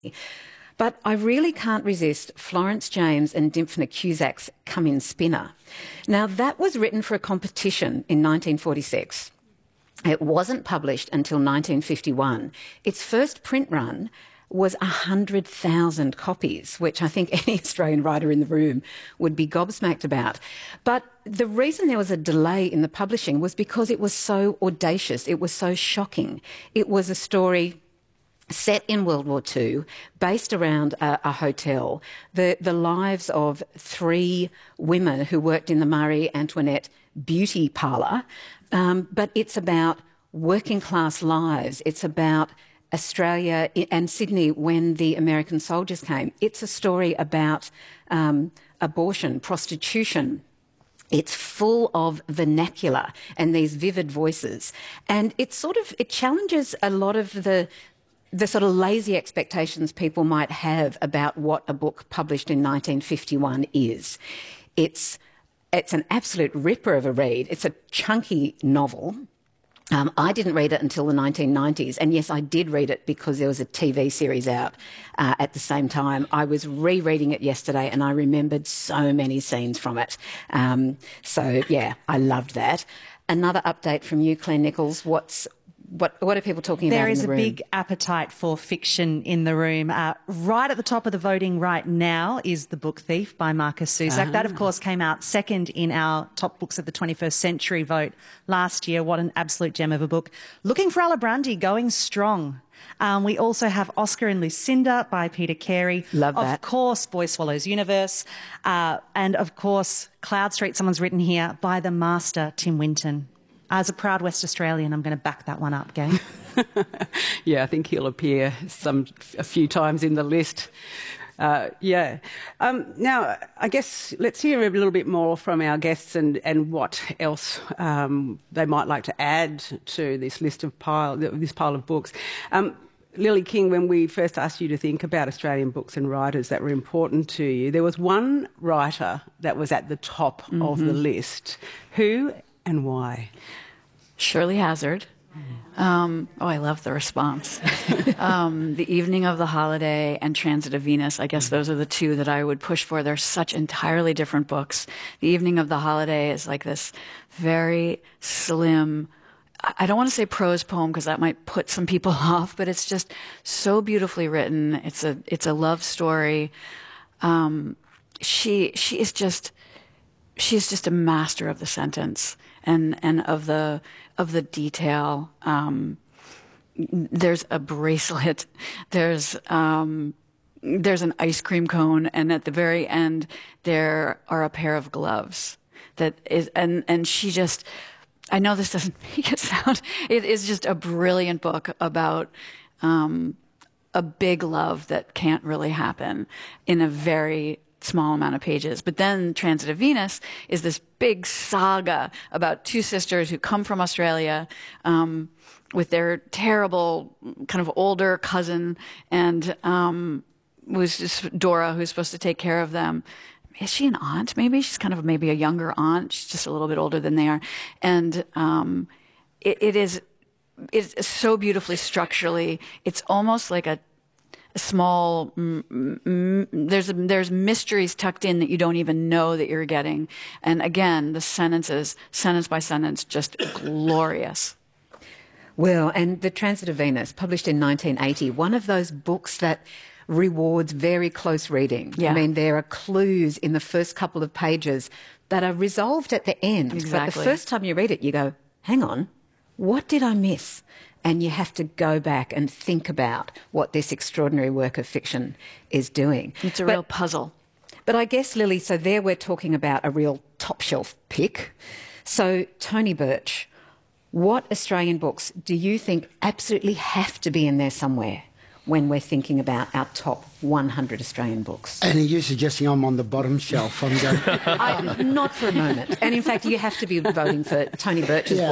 But I really can't resist Florence James and Dymphna Cusack's Come In Spinner. Now, that was written for a competition in 1946. It wasn't published until 1951. Its first print run was 100,000 copies, which I think any Australian writer in the room would be gobsmacked about. But the reason there was a delay in the publishing was because it was so audacious, it was so shocking. It was a story set in World War II, based around a hotel, the lives of three women who worked in the Marie Antoinette beauty parlour. But it's about working class lives. It's about Australia and Sydney when the American soldiers came. It's a story about abortion, prostitution. It's full of vernacular and these vivid voices. And it challenges a lot of the sort of lazy expectations people might have about what a book published in 1951 is. It's an absolute ripper of a read. It's a chunky novel. I didn't read it until the 1990s, and yes, I did read it because there was a TV series out at the same time. I was rereading it yesterday, and I remembered so many scenes from it. So, yeah, I loved that. Another update from you, Claire Nichols. What are people talking about in the room? There is a big appetite for fiction in the room. Right at the top of the voting right now is The Book Thief by Marcus Zusak. That, of course, came out second in our top books of the 21st century vote last year. What an absolute gem of a book. Looking for Alibrandi, going strong. We also have Oscar and Lucinda by Peter Carey. Love that. Of course, Boy Swallows Universe. And, of course, Cloud Street, someone's written here, by the master Tim Winton. As a proud West Australian, I'm going to back that one up, gang. Yeah, I think he'll appear a few times in the list. Now, I guess let's hear a little bit more from our guests and what else they might like to add to this list of this pile of books. Lily King, when we first asked you to think about Australian books and writers that were important to you, there was one writer that was at the top of the list. Who and why? Shirley Hazard. I love the response. The Evening of the Holiday and Transit of Venus. I guess those are the two that I would push for. They're such entirely different books. The Evening of the Holiday is like this very slim, I don't want to say prose poem because that might put some people off, but it's just so beautifully written. It's a love story. She is just a master of the sentence and of the detail. There's a bracelet. There's an ice cream cone, and at the very end there are a pair of gloves. That is, and she just. I know this doesn't make it sound. It is just a brilliant book about a big love that can't really happen in a very small amount of pages. But then Transit of Venus is this big saga about two sisters who come from Australia with their terrible kind of older cousin, and was just Dora, who's supposed to take care of them. Is she an aunt? Maybe she's kind of maybe a younger aunt. She's just a little bit older than they are, and it's so beautifully structurally. It's almost like a small. There's mysteries tucked in that you don't even know that you're getting, and again, the sentences, sentence by sentence, just glorious. Well, and The Transit of Venus, published in 1980, one of those books that rewards very close reading. Yeah. I mean, there are clues in the first couple of pages that are resolved at the end. Exactly. But the first time you read it, you go, hang on, what did I miss? And you have to go back and think about what this extraordinary work of fiction is doing. It's a real puzzle. But I guess, Lily, so there we're talking about a real top-shelf pick. So, Tony Birch, what Australian books do you think absolutely have to be in there somewhere when we're thinking about our top 100 Australian books? And are you suggesting I'm on the bottom shelf? I'm going... Not for a moment. And in fact, you have to be voting for Tony Birch's books.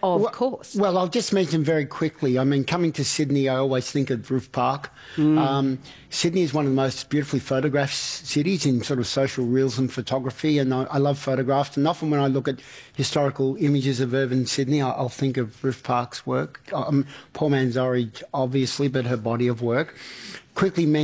Of course. Well, I'll just mention very quickly, I mean, coming to Sydney, I always think of Ruth Park. Sydney is one of the most beautifully photographed cities in sort of social realism photography, and I love photographs. And often when I look at historical images of urban Sydney, I'll think of Ruth Park's work. Paul Manzori, obviously, but her body of work. Quickly mention